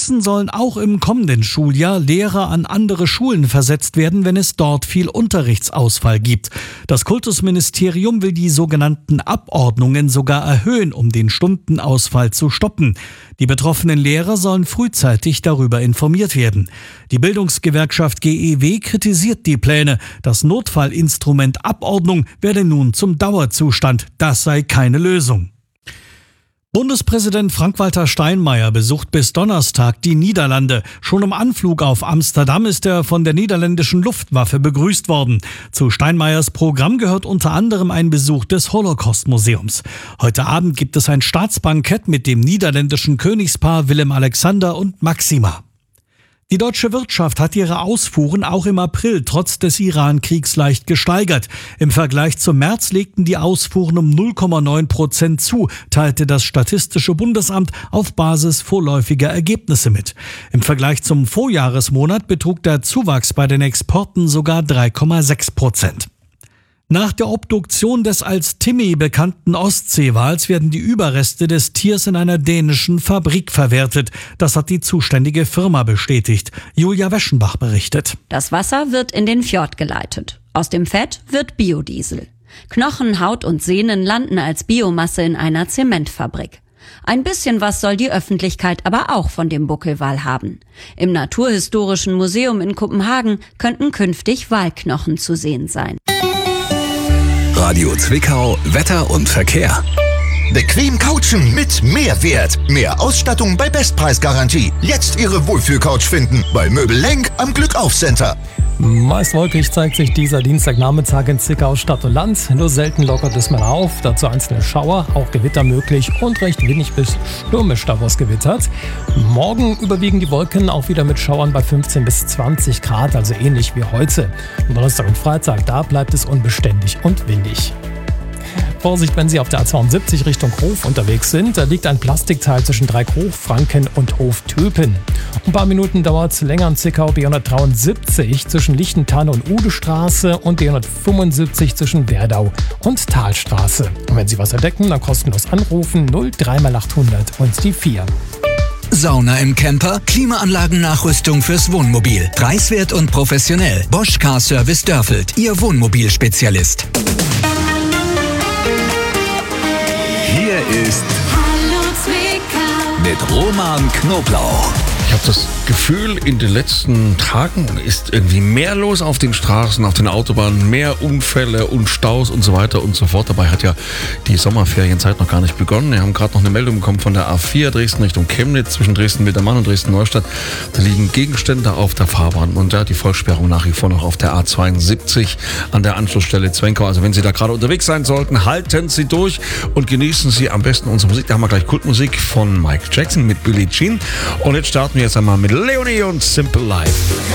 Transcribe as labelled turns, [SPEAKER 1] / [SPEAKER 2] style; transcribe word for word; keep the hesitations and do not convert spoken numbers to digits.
[SPEAKER 1] Sachsen sollen auch im kommenden Schuljahr Lehrer an andere Schulen versetzt werden, wenn es dort viel Unterrichtsausfall gibt. Das Kultusministerium will die sogenannten Abordnungen sogar erhöhen, um den Stundenausfall zu stoppen. Die betroffenen Lehrer sollen frühzeitig darüber informiert werden. Die Bildungsgewerkschaft G E W kritisiert die Pläne. Das Notfallinstrument Abordnung werde nun zum Dauerzustand. Das sei keine Lösung. Bundespräsident Frank-Walter Steinmeier besucht bis Donnerstag die Niederlande. Schon im Anflug auf Amsterdam ist er von der niederländischen Luftwaffe begrüßt worden. Zu Steinmeiers Programm gehört unter anderem ein Besuch des Holocaust-Museums. Heute Abend gibt es ein Staatsbankett mit dem niederländischen Königspaar Willem-Alexander und Maxima. Die deutsche Wirtschaft hat ihre Ausfuhren auch im April trotz des Iran-Kriegs leicht gesteigert. Im Vergleich zum März legten die Ausfuhren um null Komma neun Prozent zu, teilte das Statistische Bundesamt auf Basis vorläufiger Ergebnisse mit. Im Vergleich zum Vorjahresmonat betrug der Zuwachs bei den Exporten sogar drei Komma sechs Prozent. Nach der Obduktion des als Timmy bekannten Ostseewals werden die Überreste des Tiers in einer dänischen Fabrik verwertet. Das hat die zuständige Firma bestätigt. Julia Weschenbach berichtet.
[SPEAKER 2] Das Wasser wird in den Fjord geleitet. Aus dem Fett wird Biodiesel. Knochen, Haut und Sehnen landen als Biomasse in einer Zementfabrik. Ein bisschen was soll die Öffentlichkeit aber auch von dem Buckelwal haben. Im Naturhistorischen Museum in Kopenhagen könnten künftig Walknochen zu sehen sein.
[SPEAKER 3] Radio Zwickau, Wetter und Verkehr.
[SPEAKER 4] Bequem couchen mit Mehrwert. Mehr Ausstattung bei Bestpreisgarantie. Jetzt Ihre Wohlfühlcouch finden bei Möbel Lenk am Glückauf-Center.
[SPEAKER 5] Meist wolkig zeigt sich dieser Dienstagnachmittag in Zwickau Stadt und Land. Nur selten lockert es mal auf, dazu einzelne Schauer, auch Gewitter möglich und recht windig bis stürmisch daraus gewittert. Morgen überwiegen die Wolken auch wieder mit Schauern bei fünfzehn bis zwanzig Grad, also ähnlich wie heute. Am Donnerstag und Freitag, da bleibt es unbeständig und windig. Vorsicht, wenn Sie auf der A zweiundsiebzig Richtung Hof unterwegs sind. Da liegt ein Plastikteil zwischen Dreieckhof, Franken und Hof-Töpen. Ein paar Minuten dauert es länger in Zwickau B hundertdreiundsiebzig zwischen Lichtentanne und Udestraße und B hundertfünfundsiebzig zwischen Werdau und Talstraße. Und wenn Sie was entdecken, dann kostenlos anrufen null drei mal achthundert und die vier.
[SPEAKER 3] Sauna im Camper, Klimaanlagennachrüstung fürs Wohnmobil. Preiswert und professionell. Bosch Car Service Dörfeld, Ihr Wohnmobilspezialist. Hier ist
[SPEAKER 6] Hallo Zwickau
[SPEAKER 3] mit Roman Knoblauch.
[SPEAKER 7] Ich habe das Gefühl, in den letzten Tagen ist irgendwie mehr los auf den Straßen, auf den Autobahnen, mehr Unfälle und Staus und so weiter und so fort. Dabei hat ja die Sommerferienzeit noch gar nicht begonnen. Wir haben gerade noch eine Meldung bekommen von der A vier Dresden Richtung Chemnitz zwischen Dresden-Mittermann und Dresden-Neustadt. Da liegen Gegenstände auf der Fahrbahn und ja, die Vollsperrung nach wie vor noch auf der A zweiundsiebzig an der Anschlussstelle Zwenkau. Also wenn Sie da gerade unterwegs sein sollten, halten Sie durch und genießen Sie am besten unsere Musik. Da haben wir gleich Kultmusik von Mike Jackson mit Billie Jean. Und jetzt starten wir jetzt einmal mit Leonie und Simple Life.